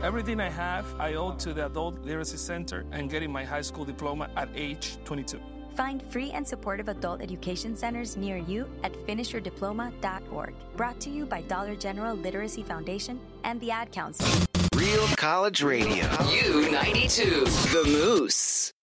Everything I have, I owe to the Adult Literacy Center and getting my high school diploma at age 22. Find free and supportive adult education centers near you at finishyourdiploma.org. Brought to you by Dollar General Literacy Foundation and the Ad Council. Real College Radio. U92. The Moose.